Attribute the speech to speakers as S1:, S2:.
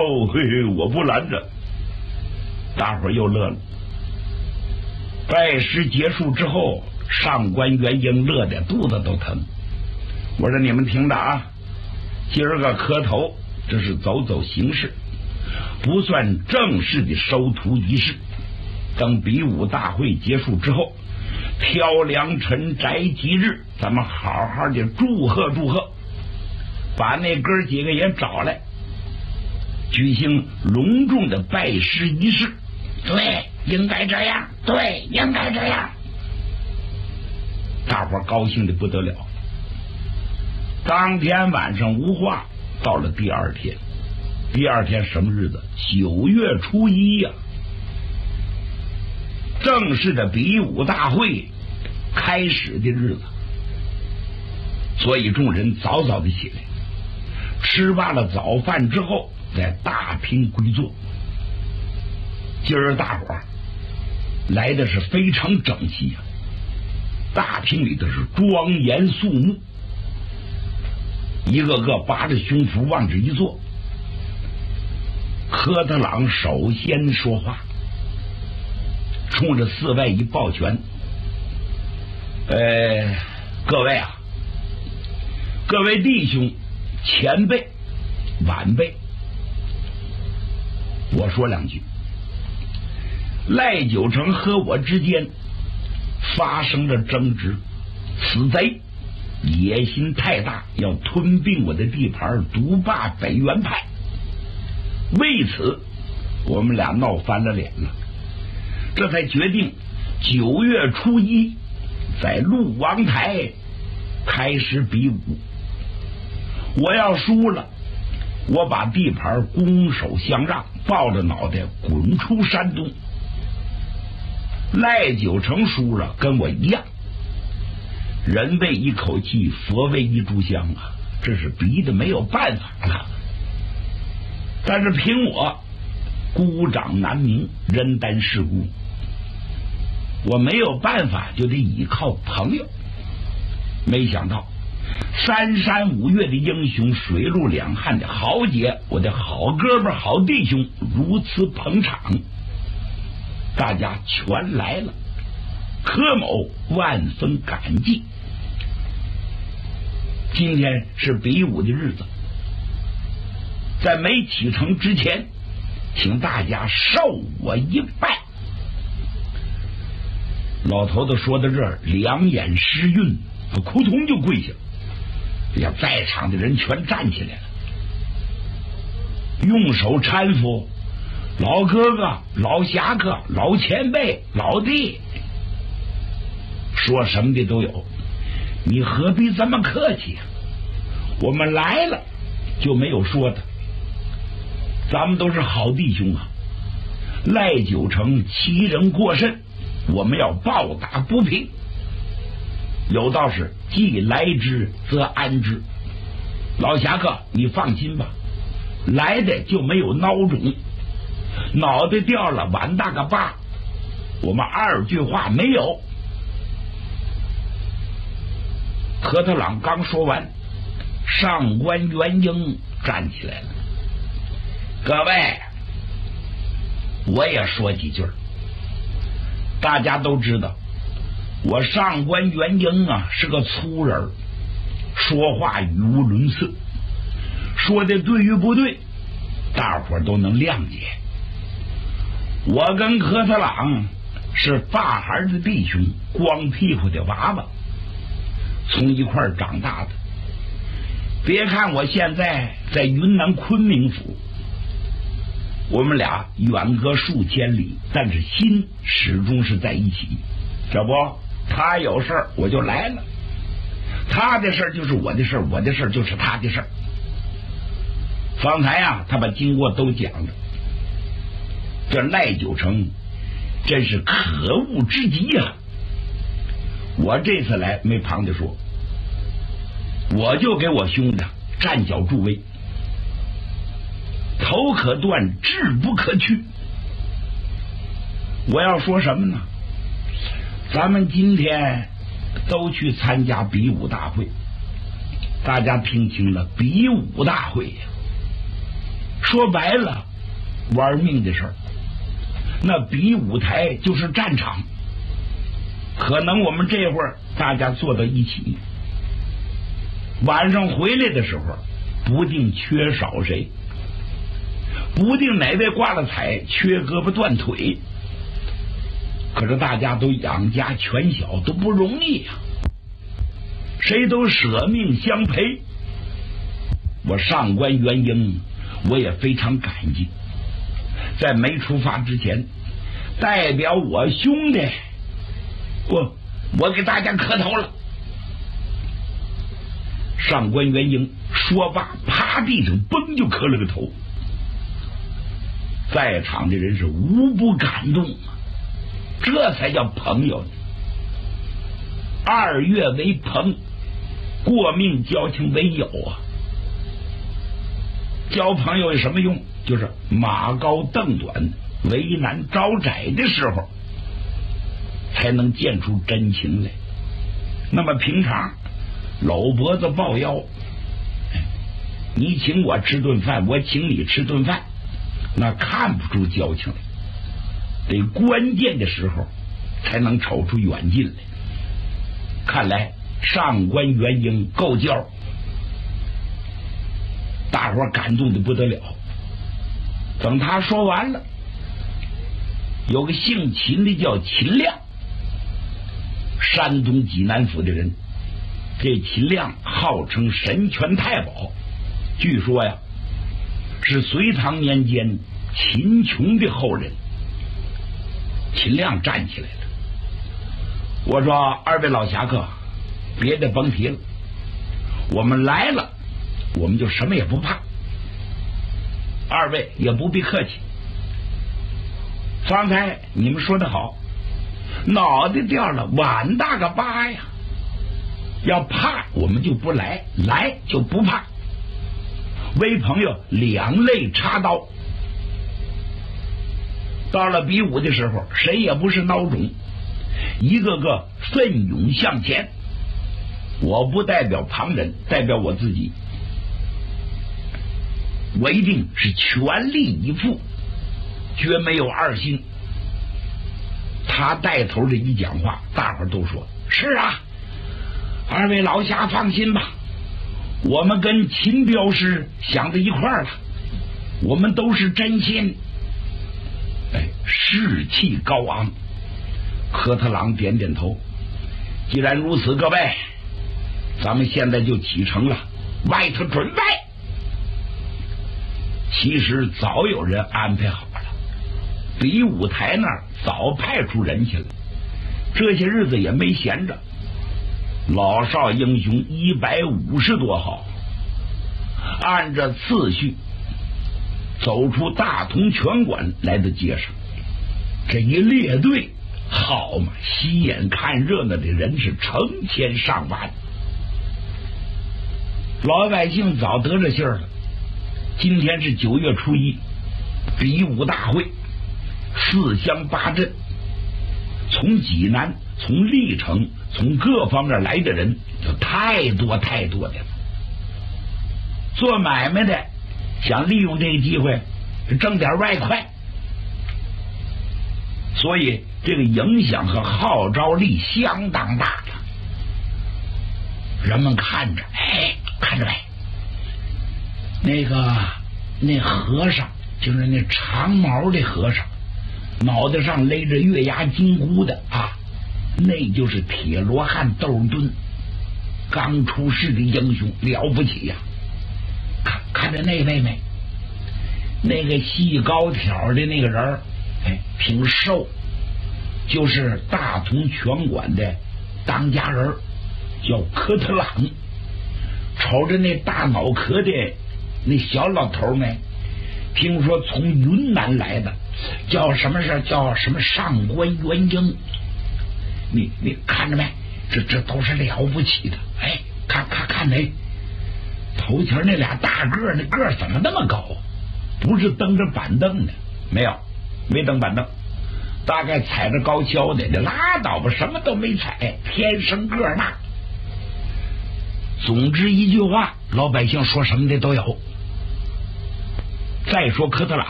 S1: 嘿嘿，我不拦着。大伙儿又乐了。拜师结束之后，上官元英乐得肚子都疼。我说你们听着啊，今儿个磕头，这是走走形式，不算正式的收徒仪式。等比武大会结束之后，挑良辰摘吉日，咱们好好的祝贺祝贺，把那哥几个也找来，举行隆重的拜师仪式。对，应该这样，对，应该这样。大伙高兴的不得了。当天晚上无话，到了第二天。第二天什么日子？9月初1呀。正式的比武大会开始的日子，所以众人早早的起来，吃罢了早饭之后，在大厅归坐。今儿大伙儿来的是非常整齐啊，大厅里头是庄严肃穆，一个个扒着胸脯往这一坐。科特朗首先说话，冲着4位一抱拳：“各位啊，各位弟兄、前辈、晚辈，我说两句。赖九成和我之间发生了争执，此贼野心太大，要吞并我的地盘，独霸北原派。为此，我们俩闹翻了脸了。这才决定9月初1在鹿王台开始比武。我要输了，我把地盘拱手相让，抱着脑袋滚出山东。赖九成输了，跟我一样，人为一口气，佛为一炷香啊，这是逼得没有办法了。但是凭我孤掌难鸣，人单势孤，我没有办法，就得依靠朋友。没想到3山5岳的英雄，水陆两汉的豪杰，我的好哥们好弟兄如此捧场，大家全来了，柯某万分感激。今天是比武的日子，在没启程之前，请大家受我一拜。老头子说到这儿，两眼失韵，扑通就跪下。哎呀，在场的人全站起来了，用手搀扶：“老哥哥、老侠客、老前辈、老弟。”说什么的都有，你何必这么客气啊？我们来了就没有说的，咱们都是好弟兄啊。赖九成欺人过甚，我们要报答不平。有道是既来之则安之，老侠客你放心吧，来的就没有孬种，脑袋掉了碗大个疤，我们2句话没有。科特朗刚说完，上官元英站起来了：“各位，我也说几句。大家都知道我上官元英啊是个粗人，说话语无伦次，说的对与不对大伙都能谅解。我跟科特朗是发孩的弟兄，光屁股的娃娃，从一块长大的。别看我现在在云南昆明府，我们俩远隔数千里，但是心始终是在一起。这不，他有事儿我就来了，他的事儿就是我的事儿，我的事儿就是他的事儿。方才啊，他把经过都讲了。这赖九成真是可恶之极呀！我这次来没旁的说，我就给我兄弟站脚助威，头可断，志不可屈。我要说什么呢？咱们今天都去参加比武大会，大家听清了，比武大会呀， 说白了，玩命的事儿。那比武台就是战场，可能我们这会儿大家坐到一起，晚上回来的时候，不定缺少谁，不定哪位挂了彩，缺胳膊断腿。可是大家都养家全小，都不容易呀，谁都舍命相陪。我上官元英，我也非常感激，在没出发之前，代表我兄弟，我给大家磕头了。上官元英说罢，趴地上嘣就磕了个头。在场的人是无不感动啊，这才叫朋友呢。2月为朋，过命交情为友啊。交朋友有什么用？就是马高凳短，为难招窄的时候，才能见出真情来。那么平常搂脖子抱腰，你请我吃顿饭，我请你吃顿饭，那看不出交情来。得关键的时候才能瞅出远近来。看来上官元英够交，大伙感动的不得了。等他说完了，有个姓秦的叫秦亮，山东济南府的人。这秦亮号称神权太保，据说呀是隋唐年间秦琼的后人。秦亮站起来了，我说2位老侠客，别的甭提了，我们来了，我们就什么也不怕，2位也不必客气。方才你们说的好，脑袋掉了碗大个疤呀，要怕我们就不来，来就不怕。为朋友两肋插刀，到了比武的时候，谁也不是孬种，一个个奋勇向前。我不代表旁人，代表我自己，我一定是全力以赴，绝没有二心。他带头的一讲话，大伙都说是啊，2位老侠放心吧，我们跟秦镖师想在一块儿了，我们都是真心。士气高昂。科特朗点点头，既然如此，各位，咱们现在就启程了，外头准备。其实早有人安排好了，比武台那儿早派出人去了，这些日子也没闲着。老少英雄150多号，按着次序走出大同拳馆，来到街上。这一列队，好嘛，吸眼看热闹的人是成千上万。老百姓早得着信儿了，今天是9月初1，比武大会，4乡8镇，从济南、从历城、从各方面来的人就太多太多的了。做买卖的想利用这个机会挣点外快，所以这个影响和号召力相当大的。人们看着，看着没？那和尚，就是那长毛的和尚，脑袋上勒着月牙金箍的啊，那就是铁罗汉窦敦，刚出世的英雄，了不起呀！看着那位没？那个细高挑的那个人，挺瘦，就是大同拳馆的当家人，叫科特朗。瞅着那大脑壳的那小老头没？听说从云南来的，叫什么事？叫什么上官元英？你看着没？这都是了不起的。看没？头前那俩大个，那个怎么那么高啊？不是蹬着板凳的，没蹬板凳，大概踩着高跷的。这拉倒吧，什么都没踩，天生个大。总之一句话，老百姓说什么的都有。 再说科特朗